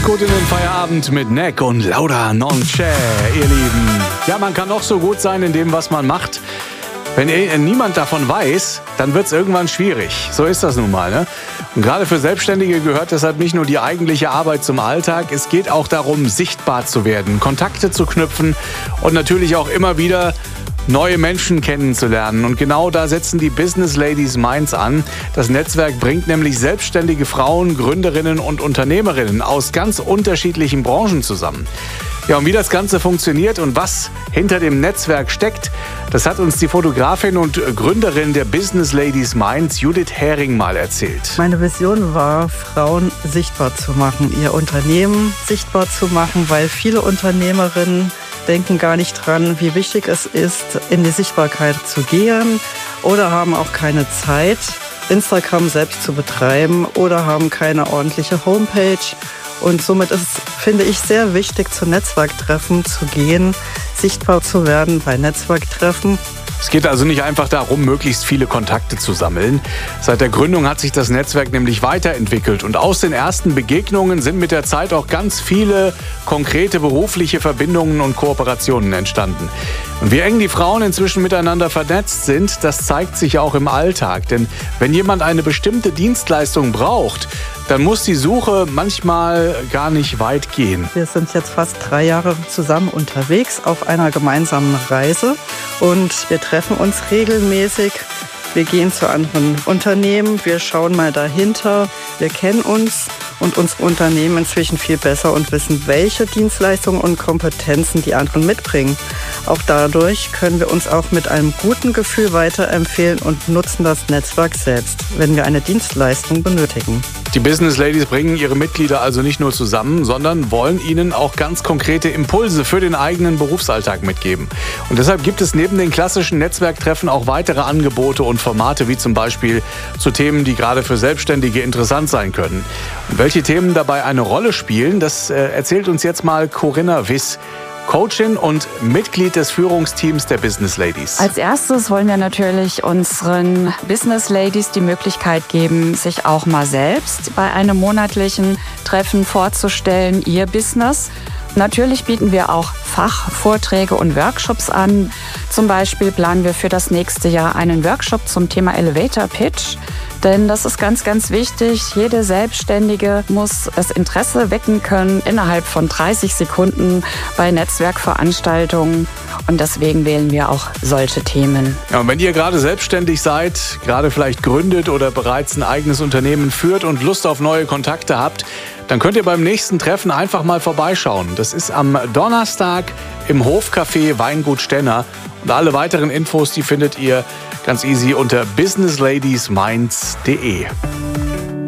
gut in den Feierabend mit Neck und Lauda Non C'è, ihr Lieben. Ja, man kann noch so gut sein in dem, was man macht. Wenn niemand davon weiß, dann wird es irgendwann schwierig. So ist das nun mal, ne? Und gerade für Selbstständige gehört deshalb nicht nur die eigentliche Arbeit zum Alltag. Es geht auch darum, sichtbar zu werden, Kontakte zu knüpfen und natürlich auch immer wieder neue Menschen kennenzulernen. Und genau da setzen die Business Ladies Mainz an. Das Netzwerk bringt nämlich selbstständige Frauen, Gründerinnen und Unternehmerinnen aus ganz unterschiedlichen Branchen zusammen. Ja, und wie das Ganze funktioniert und was hinter dem Netzwerk steckt, das hat uns die Fotografin und Gründerin der Business Ladies Mainz, Judith Hering, mal erzählt. Meine Vision war, Frauen sichtbar zu machen, ihr Unternehmen sichtbar zu machen, weil viele Unternehmerinnen denken gar nicht dran, wie wichtig es ist, in die Sichtbarkeit zu gehen oder haben auch keine Zeit, Instagram selbst zu betreiben oder haben keine ordentliche Homepage. Und somit ist es, finde ich, sehr wichtig, zu Netzwerktreffen zu gehen, sichtbar zu werden bei Netzwerktreffen. Es geht also nicht einfach darum, möglichst viele Kontakte zu sammeln. Seit der Gründung hat sich das Netzwerk nämlich weiterentwickelt und aus den ersten Begegnungen sind mit der Zeit auch ganz viele konkrete berufliche Verbindungen und Kooperationen entstanden. Und wie eng die Frauen inzwischen miteinander vernetzt sind, das zeigt sich auch im Alltag. Denn wenn jemand eine bestimmte Dienstleistung braucht, dann muss die Suche manchmal gar nicht weit gehen. Wir sind jetzt fast 3 Jahre zusammen unterwegs auf einer gemeinsamen Reise und wir treffen uns regelmäßig. Wir gehen zu anderen Unternehmen, wir schauen mal dahinter, wir kennen uns und unsere Unternehmen inzwischen viel besser und wissen, welche Dienstleistungen und Kompetenzen die anderen mitbringen. Auch dadurch können wir uns auch mit einem guten Gefühl weiterempfehlen und nutzen das Netzwerk selbst, wenn wir eine Dienstleistung benötigen. Die Business Ladies bringen ihre Mitglieder also nicht nur zusammen, sondern wollen ihnen auch ganz konkrete Impulse für den eigenen Berufsalltag mitgeben. Und deshalb gibt es neben den klassischen Netzwerktreffen auch weitere Angebote und Formate, wie zum Beispiel zu Themen, die gerade für Selbstständige interessant sein können. Und welche Themen dabei eine Rolle spielen, das erzählt uns jetzt mal Corinna Wiss, Coachin und Mitglied des Führungsteams der Business Ladies. Als erstes wollen wir natürlich unseren Business Ladies die Möglichkeit geben, sich auch mal selbst bei einem monatlichen Treffen vorzustellen, ihr Business. Natürlich bieten wir auch Fachvorträge und Workshops an. Zum Beispiel planen wir für das nächste Jahr einen Workshop zum Thema Elevator Pitch. Denn das ist ganz, ganz wichtig. Jede Selbstständige muss das Interesse wecken können innerhalb von 30 Sekunden bei Netzwerkveranstaltungen. Und deswegen wählen wir auch solche Themen. Ja, und wenn ihr gerade selbstständig seid, gerade vielleicht gründet oder bereits ein eigenes Unternehmen führt und Lust auf neue Kontakte habt, dann könnt ihr beim nächsten Treffen einfach mal vorbeischauen. Das ist am Donnerstag im Hofcafé Weingut Stenner. Und alle weiteren Infos, die findet ihr ganz easy unter businessladiesmainz.de.